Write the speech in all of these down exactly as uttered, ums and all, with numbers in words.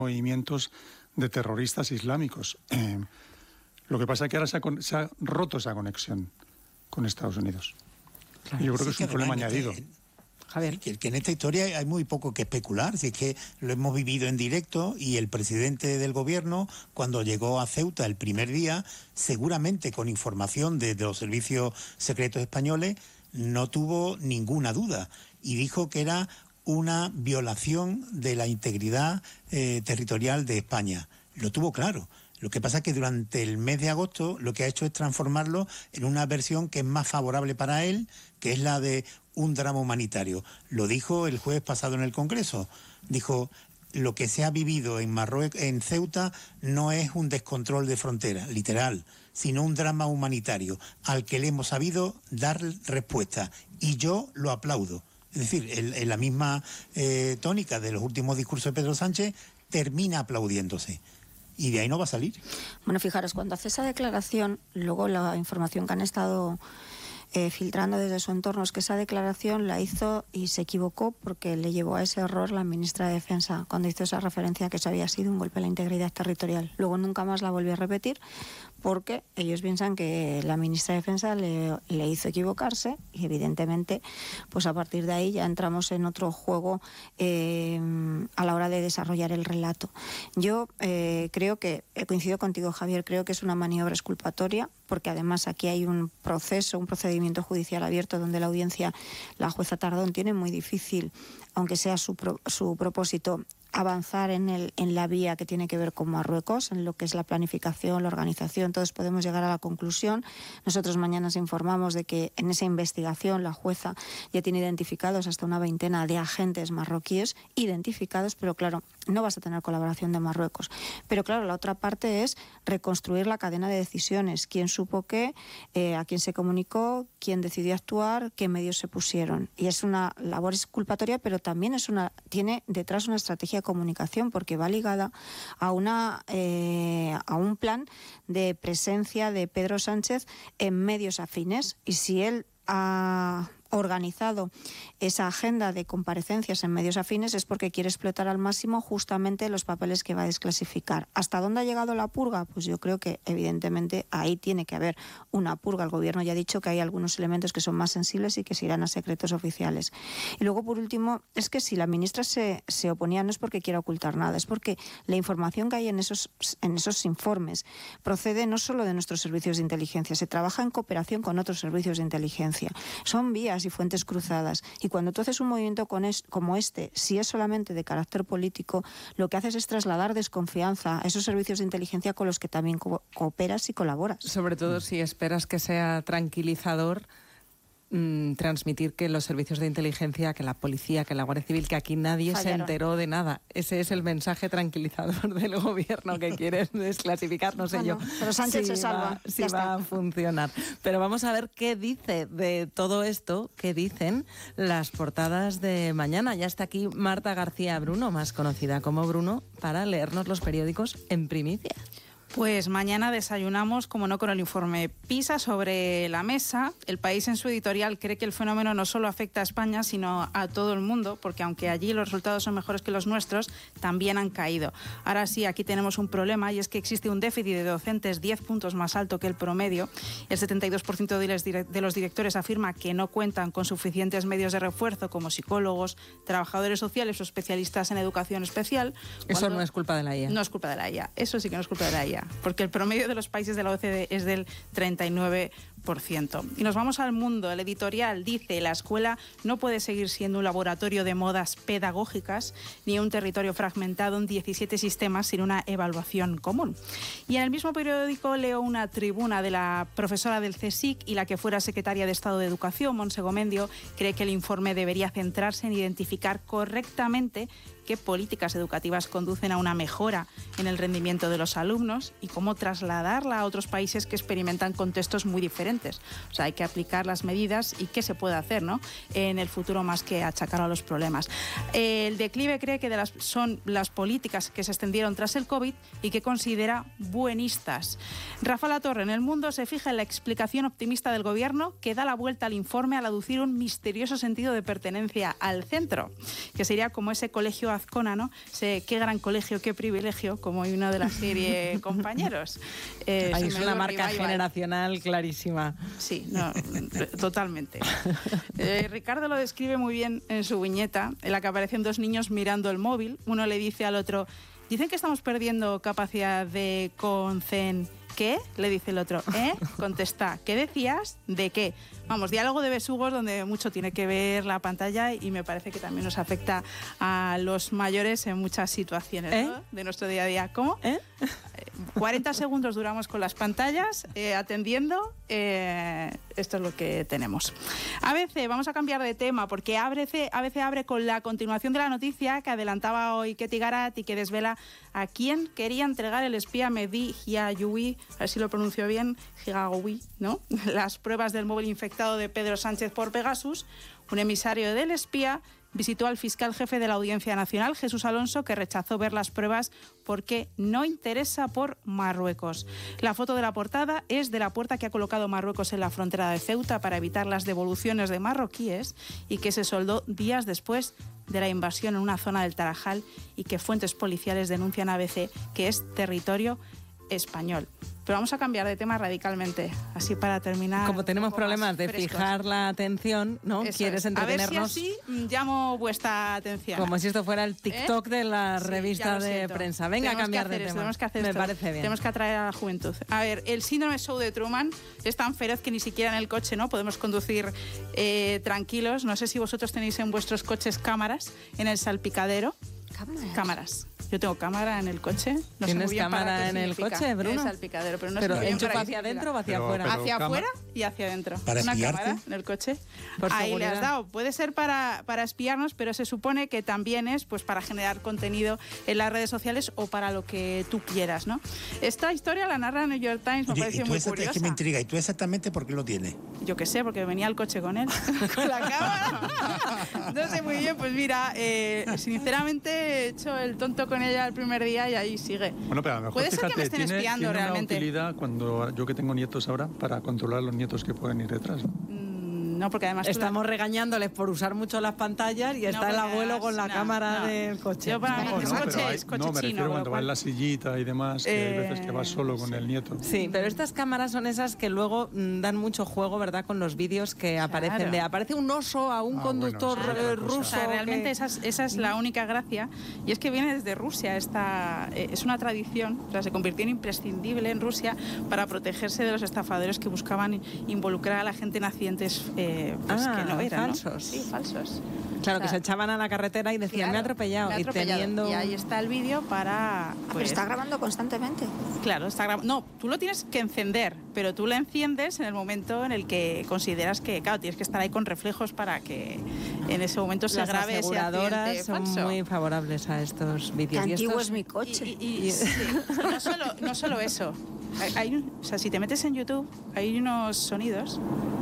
movimientos de terroristas islámicos. Eh, lo que pasa es que ahora se ha, con, se ha roto esa conexión con Estados Unidos. Claro, y yo creo sí, que es un que problema añadido. Que, Javier. Que, que en esta historia hay muy poco que especular, si es que lo hemos vivido en directo, y el presidente del gobierno, cuando llegó a Ceuta el primer día, seguramente con información de, de los servicios secretos españoles, no tuvo ninguna duda y dijo que era una violación de la integridad eh, territorial de España. Lo tuvo claro. Lo que pasa es que durante el mes de agosto lo que ha hecho es transformarlo en una versión que es más favorable para él, que es la de un drama humanitario. Lo dijo el jueves pasado en el Congreso. Dijo, lo que se ha vivido en Marruecos, en Ceuta, no es un descontrol de frontera, literal, sino un drama humanitario al que le hemos sabido dar respuesta. Y yo lo aplaudo. Es decir, en, en la misma eh, tónica de los últimos discursos de Pedro Sánchez, termina aplaudiéndose. Y de ahí no va a salir. Bueno, fijaros, cuando hace esa declaración, luego la información que han estado eh, filtrando desde su entorno es que esa declaración la hizo y se equivocó porque le llevó a ese error la ministra de Defensa cuando hizo esa referencia a que eso había sido un golpe a la integridad territorial. Luego nunca más la volvió a repetir porque ellos piensan que la ministra de Defensa le, le hizo equivocarse y evidentemente pues a partir de ahí ya entramos en otro juego eh, a la hora de desarrollar el relato. Yo eh, creo que, coincido contigo Javier, creo que es una maniobra exculpatoria porque además aquí hay un proceso, un procedimiento judicial abierto donde la audiencia, la jueza Tardón, tiene muy difícil, aunque sea su, pro, su propósito, avanzar en, el, en la vía que tiene que ver con Marruecos, en lo que es la planificación, la organización. Todos podemos llegar a la conclusión. Nosotros mañana os informamos de que en esa investigación la jueza ya tiene identificados hasta una veintena de agentes marroquíes identificados, pero claro, no vas a tener colaboración de Marruecos. Pero claro, la otra parte es reconstruir la cadena de decisiones. ¿Quién supo qué? Eh, ¿A quién se comunicó? ¿Quién decidió actuar? ¿Qué medios se pusieron? Y es una labor exculpatoria, pero también es una, tiene detrás una estrategia de comunicación porque va ligada a, una, eh, a un plan de presencia de Pedro Sánchez en medios afines. Y si él ha organizado esa agenda de comparecencias en medios afines es porque quiere explotar al máximo justamente los papeles que va a desclasificar. ¿Hasta dónde ha llegado la purga? Pues yo creo que evidentemente ahí tiene que haber una purga. El gobierno ya ha dicho que hay algunos elementos que son más sensibles y que se irán a secretos oficiales. Y luego, por último, es que si la ministra se, se oponía no es porque quiera ocultar nada, es porque la información que hay en esos, en esos informes procede no solo de nuestros servicios de inteligencia, se trabaja en cooperación con otros servicios de inteligencia. Son vías y fuentes cruzadas. Y cuando tú haces un movimiento con es, como este, si es solamente de carácter político, lo que haces es trasladar desconfianza a esos servicios de inteligencia con los que también co- cooperas y colaboras. Sobre todo si esperas que sea tranquilizador mmm, transmitir que los servicios de inteligencia, que la policía, que la Guardia Civil, que aquí nadie Fallaron. se enteró de nada. Ese es el mensaje tranquilizador del gobierno que quiere desclasificar, no sé bueno, yo. Pero Sánchez si se salva. Va, si va a funcionar. Pero vamos a ver qué dice de todo esto, qué dicen las portadas de mañana. Ya está aquí Marta García Bruno, más conocida como Bruno, para leernos los periódicos en primicia. Pues mañana desayunamos, como no, con el informe PISA sobre la mesa. El País en su editorial cree que el fenómeno no solo afecta a España, sino a todo el mundo, porque aunque allí los resultados son mejores que los nuestros, también han caído. Ahora sí, aquí tenemos un problema y es que existe un déficit de docentes diez puntos más alto que el promedio. El setenta y dos por ciento de los directores afirma que no cuentan con suficientes medios de refuerzo como psicólogos, trabajadores sociales o especialistas en educación especial. Eso no es culpa de la I A. No es culpa de la I A. Eso sí que no es culpa de la I A. Porque el promedio de los países de la O C D E es del treinta y nueve por ciento. Y nos vamos al mundo. El editorial dice: la escuela no puede seguir siendo un laboratorio de modas pedagógicas ni un territorio fragmentado en diecisiete sistemas sin una evaluación común. Y en el mismo periódico leo una tribuna de la profesora del CSIC y la que fuera secretaria de Estado de Educación, Montse Gomendio, cree que el informe debería centrarse en identificar correctamente qué políticas educativas conducen a una mejora en el rendimiento de los alumnos y cómo trasladarla a otros países que experimentan contextos muy diferentes. diferentes. O sea, hay que aplicar las medidas y qué se puede hacer, ¿no?, en el futuro más que achacar a los problemas. El declive cree que de las, son las políticas que se extendieron tras el COVID y que considera buenistas. Rafa Latorre, en El Mundo, se fija en la explicación optimista del gobierno que da la vuelta al informe al aducir un misterioso sentido de pertenencia al centro, que sería como ese colegio Azcona, ¿no? Ese, qué gran colegio, qué privilegio, como hay una de la serie Compañeros. Eh, Ahí es una marca revival. generacional clarísima. Sí, no, totalmente. Eh, Ricardo lo describe muy bien en su viñeta, en la que aparecen dos niños mirando el móvil. Uno le dice al otro: dicen que estamos perdiendo capacidad de concen... ¿Qué? Le dice el otro. ¿Eh? Contesta. ¿Qué decías? ¿De qué? Vamos, diálogo de besugos donde mucho tiene que ver la pantalla y me parece que también nos afecta a los mayores en muchas situaciones, ¿eh?, ¿no?, de nuestro día a día. ¿Cómo? ¿Eh? cuarenta segundos duramos con las pantallas eh, atendiendo. Eh, esto es lo que tenemos. A B C, vamos a cambiar de tema porque A B C, A B C abre con la continuación de la noticia que adelantaba hoy Ketty Garat y que desvela a quién quería entregar el espía Mehdi Hiayoui, a ver si lo pronuncio bien, Hiayoui, ¿no?, las pruebas del móvil infectado de Pedro Sánchez por Pegasus. Un emisario del espía visitó al fiscal jefe de la Audiencia Nacional, Jesús Alonso, que rechazó ver las pruebas porque no interesa por Marruecos. La foto de la portada es de la puerta que ha colocado Marruecos en la frontera de Ceuta para evitar las devoluciones de marroquíes y que se soldó días después de la invasión en una zona del Tarajal y que fuentes policiales denuncian a A B C que es territorio español. Pero vamos a cambiar de tema radicalmente, así para terminar. Como tenemos problemas de frescos. Fijar la atención, ¿no? Eso ¿Quieres es. entretenernos? A ver si así llamo vuestra atención. Como si esto fuera el TikTok ¿Eh? de la sí, revista de siento. prensa. Venga, tenemos a cambiar de eso, tema. Tenemos que hacer Me esto. parece bien. Tenemos que atraer a la juventud. A ver, el síndrome show de Truman es tan feroz que ni siquiera en el coche, ¿no?, podemos conducir eh, tranquilos. No sé si vosotros tenéis en vuestros coches cámaras en el salpicadero. Cámaras. Cámaras. Yo tengo cámara en el coche. No ¿Tienes sé muy cámara en el coche, Bruno? En el salpicadero, pero no pero sé ¿enchufa hacia adentro o hacia pero, afuera? Pero hacia afuera y hacia adentro. ¿Para Una espiarte? cámara en el coche. Por Ahí seguridad. le has dado. Puede ser para, para espiarnos, pero se supone que también es pues para generar contenido en las redes sociales o para lo que tú quieras, ¿no? Esta historia la narra New York Times, me Oye, pareció ¿y tú muy esa, curiosa. Es que me intriga. ¿Y tú exactamente por qué lo tienes? Yo qué sé, porque venía al coche con él, con la cámara. No sé muy bien, pues mira, eh, sinceramente he hecho el tonto con ella el primer día y ahí sigue. Bueno, pero a lo mejor, puede ser fíjate, que me estén tiene, espiando tiene realmente. una utilidad cuando yo que tengo nietos ahora para controlar a los nietos que pueden ir detrás, ¿no? Mm, no, porque además... Estamos la... regañándoles por usar mucho las pantallas y no, está el abuelo con la no, cámara no. del coche. Yo para No, mí es no, coche, pero hay- es coche no, me chino. refiero con cuando lo va en cual- la sillita y demás, que hay Eh, veces que va solo con sí. el nieto. Sí, pero estas cámaras son esas que luego mm, dan mucho juego, ¿verdad?, con los vídeos que Claro. aparecen. De aparece un oso a un Ah, conductor bueno, sí, eh, otra cosa. ruso. O sea, realmente que- esa es, esa es la única gracia y es que viene desde Rusia. Esta, eh, es una tradición, o sea, se convirtió en imprescindible en Rusia para protegerse de los estafadores que buscaban involucrar a la gente en accidentes eh, pues, Ah, que no eran, ¿no? falsos. Sí, falsos. Claro, O que sea, se echaban a la carretera y decían, claro, me ha atropellado. me ha Y atropellado. teniendo... Y ahí está el vídeo para... Pero pues, está grabando constantemente. Claro, está grabando. No, tú lo tienes que encender, pero tú lo enciendes en el momento en el que consideras que, claro, tienes que estar ahí con reflejos para que en ese momento se Las grabe ese aseguradoras accidente son falso. muy favorables a estos Qué vídeos. Y antiguo estos- es mi coche. Y, y- y- sí, no, solo, no solo eso. Hay, hay un- o sea, si te metes en YouTube, hay unos sonidos.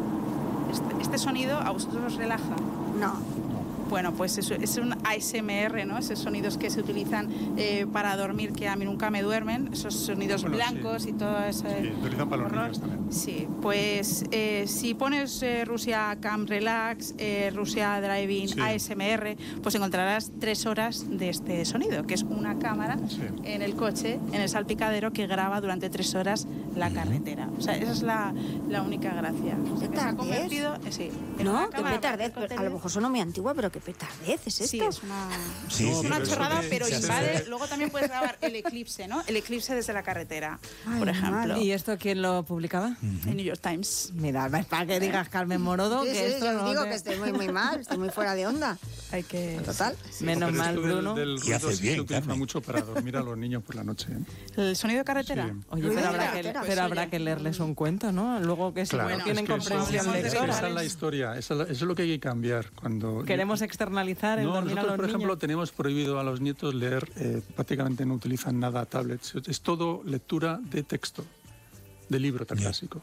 Este, este sonido a vosotros os relaja. No. Bueno, pues eso es un A S M R, ¿no? Esos sonidos que se utilizan eh, para dormir, que a mí nunca me duermen, esos sonidos Bueno, blancos sí. y todo eso. Sí, se utilizan para los horror. niños también. Sí, pues eh, si pones eh, Rusia Cam Relax, eh, Rusia Driving Sí. A S M R, pues encontrarás tres horas de este sonido, que es una cámara Sí. en el coche, en el salpicadero, que graba durante tres horas la carretera. O sea, esa es la, la única gracia. O sea, que se ha ¿Petardez? convertido, eh, sí, en una No, qué cámara petardez. para hacer A lo mejor suena muy antigua, pero qué petardez es esto. Sí, es una, Sí, es sí, una pero eso chorrada, de- pero se hace- invade. Luego también puedes grabar el eclipse, ¿no? El eclipse desde la carretera, Ay, por ejemplo. malo. ¿Y esto quién lo publicaba? En New York Times. Mira, es para que digas Carmen Morodo, Sí, que sí, esto yo no digo te- que estoy muy, muy mal, estoy muy fuera de onda. Hay que... Total. Menos Pero mal, esto del- Bruno. Del, Y ruido haces sí bien, se utiliza Carmen. mucho para dormir a los niños por la noche, ¿eh? ¿El sonido de carretera? Sí. Oye, Ruido pero de habrá, que, carretera. pero Pues, habrá oye. que leerles un cuento, ¿no? Luego que si Claro, no tienen es que eso- comprensión hablemos de es que lectora. esa es la historia, esa es, la- eso es lo que hay que cambiar. Cuando Queremos externalizar el No, dormir a nosotros, los por ejemplo, niños. tenemos prohibido a los nietos leer, eh, prácticamente no utilizan nada tablets, es todo lectura de texto, de libro tan Ya. clásico.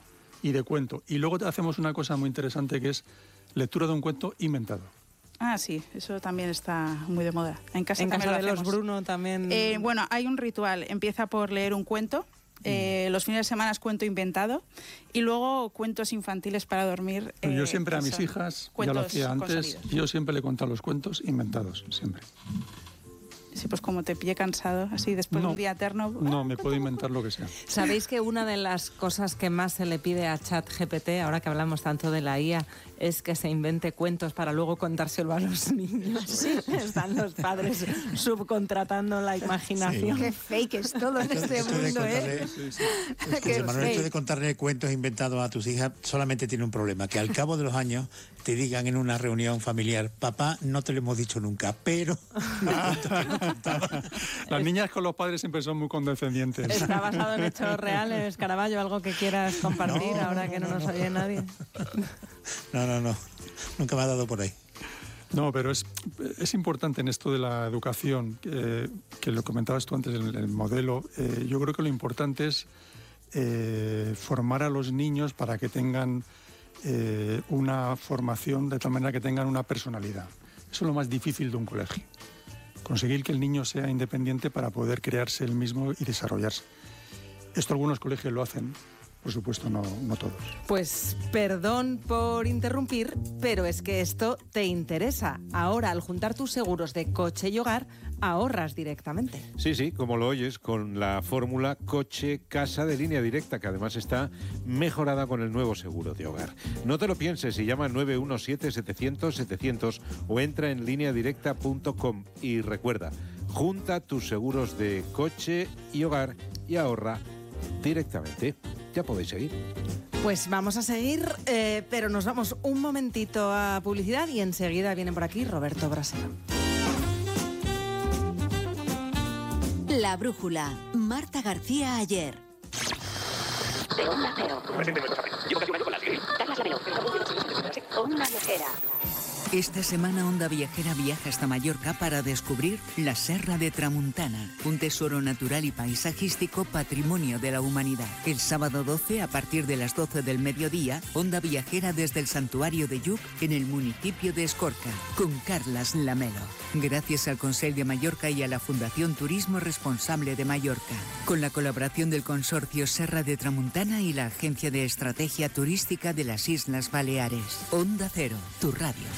y de cuento. Y luego hacemos una cosa muy interesante que es lectura de un cuento inventado. Ah, sí, eso también está muy de moda. En casa, en casa de los hacemos. Bruno también... Eh, bueno, hay un ritual. Empieza por leer un cuento. Eh, los fines de semana es cuento inventado y luego cuentos infantiles para dormir. Eh, yo que siempre a mis son hijas, ya lo hacía antes, consolidos. yo siempre le contaba los cuentos inventados, siempre. Sí, pues como te pille cansado, así después No, de un día eterno... No, ah, me puedo inventar lo que sea. ¿Sabéis que una de las cosas que más se le pide a ChatGPT, ahora que hablamos tanto de la I A, es que se invente cuentos para luego contárselo a los niños? Sí. Están los padres subcontratando la imaginación. Sí. Qué fake es todo en este Esto de mundo, contarle- ¿eh? Sí, sí. Qué Manuel, esto fake. de contarle cuentos inventados a tus hijas solamente tiene un problema, que al cabo de los años te digan en una reunión familiar, papá, no te lo hemos dicho nunca, pero... Las niñas con los padres siempre son muy condescendientes. ¿Está basado en hechos reales, Caraballo? ¿Algo que quieras compartir No, ahora no, que no no, nos no. oye nadie? No, no, no, nunca me ha dado por ahí. No, pero es, es importante en esto de la educación, eh, que lo comentabas tú antes, el, el modelo. Eh, yo creo que lo importante es eh, formar a los niños para que tengan eh, una formación de tal manera que tengan una personalidad. Eso es lo más difícil de un colegio. Conseguir que el niño sea independiente para poder crearse él mismo y desarrollarse. Esto algunos colegios lo hacen, por supuesto no, no todos. Pues perdón por interrumpir, pero es que esto te interesa. Ahora, al juntar tus seguros de coche y hogar, ahorras directamente. Sí, sí, como lo oyes, con la fórmula coche-casa de Línea Directa, que además está mejorada con el nuevo seguro de hogar. No te lo pienses y llama nueve uno siete, setecientos, setecientos o entra en línea directa punto com y recuerda, junta tus seguros de coche y hogar y ahorra directamente. Ya podéis seguir. Pues vamos a seguir, eh, pero nos vamos un momentito a publicidad y enseguida viene por aquí Roberto Brasero. La brújula. Marta García ayer. De Onda Cero. Llevo casi un año con la Siri. Carlas Lamelo. Onda Viajera. Esta semana Onda Viajera viaja hasta Mallorca para descubrir la Serra de Tramuntana, un tesoro natural y paisajístico patrimonio de la humanidad. El sábado doce, a partir de las doce del mediodía, Onda Viajera desde el Santuario de Lluc, en el municipio de Escorca, con Carlas Lamelo. Gracias al Consell de Mallorca y a la Fundación Turismo Responsable de Mallorca, con la colaboración del Consorcio Serra de Tramuntana y la Agencia de Estrategia Turística de las Islas Baleares. Onda Cero, tu radio.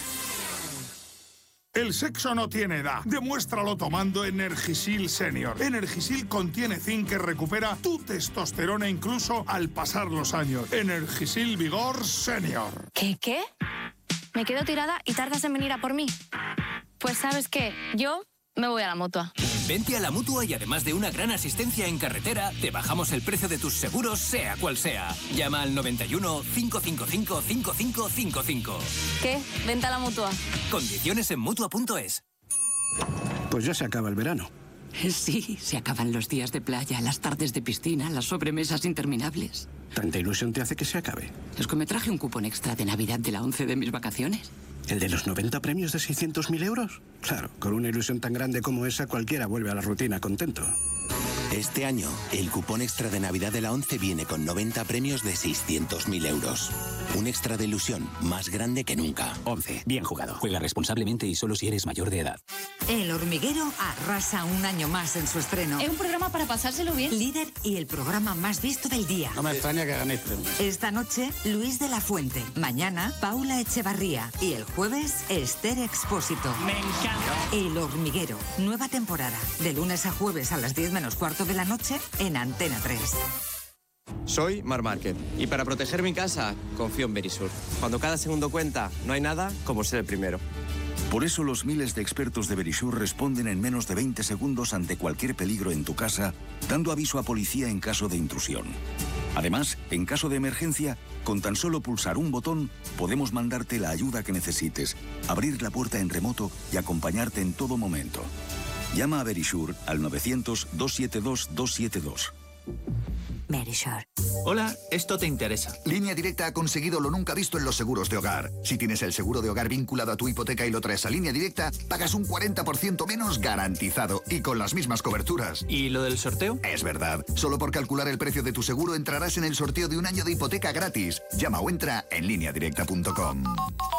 El sexo no tiene edad. Demuéstralo tomando Energisil Senior. Energisil contiene zinc que recupera tu testosterona incluso al pasar los años. Energisil Vigor Senior. ¿Qué, qué? Me quedo tirada y tardas en venir a por mí. Pues ¿sabes qué? Yo me voy a la Mutua. Vente a la Mutua y además de una gran asistencia en carretera, te bajamos el precio de tus seguros, sea cual sea. Llama al noventa y uno, cinco cinco cinco, cinco cinco cinco cinco. ¿Qué? Vente a la Mutua. Condiciones en Mutua punto es. Pues ya se acaba el verano. Sí, se acaban los días de playa, las tardes de piscina, las sobremesas interminables. ¿Tanta ilusión te hace que se acabe? Es que me traje un cupón extra de Navidad de la once de mis vacaciones. ¿El de los noventa premios de seiscientos mil euros? Claro, con una ilusión tan grande como esa, cualquiera vuelve a la rutina contento. Este año, el cupón extra de Navidad de la once viene con noventa premios de seiscientos mil euros. Un extra de ilusión más grande que nunca. once. Bien jugado. Juega responsablemente y solo si eres mayor de edad. El Hormiguero arrasa un año más en su estreno. Es un programa para pasárselo bien. Líder y el programa más visto del día. No me extraña que ganéis premios. Esta noche, Luis de la Fuente. Mañana, Paula Echevarría. Y el jueves, Esther Expósito. Me encanta. El Hormiguero. Nueva temporada. De lunes a jueves a las diez menos cuarto de la noche en Antena tres. Soy Mar Márquez y para proteger mi casa confío en Verisur. Cuando cada segundo cuenta, no hay nada como ser el primero. Por eso los miles de expertos de Verisur responden en menos de veinte segundos ante cualquier peligro en tu casa, dando aviso a policía en caso de intrusión. Además, en caso de emergencia, con tan solo pulsar un botón, podemos mandarte la ayuda que necesites, abrir la puerta en remoto y acompañarte en todo momento. Llama a Verisur al novecientos, doscientos setenta y dos, doscientos setenta y dos. Verisure. Hola, esto te interesa. Línea Directa ha conseguido lo nunca visto en los seguros de hogar. Si tienes el seguro de hogar vinculado a tu hipoteca y lo traes a Línea Directa, pagas un cuarenta por ciento menos garantizado y con las mismas coberturas. ¿Y lo del sorteo? Es verdad. Solo por calcular el precio de tu seguro entrarás en el sorteo de un año de hipoteca gratis. Llama o entra en línea directa punto com.